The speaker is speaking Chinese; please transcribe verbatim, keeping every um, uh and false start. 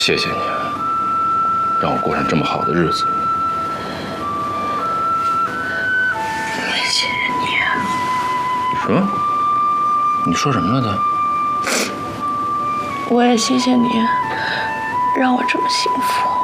谢谢你，让我过上这么好的日子。 谢谢你。 什么？你说什么了？他？ 我也谢谢你，让我这么幸福。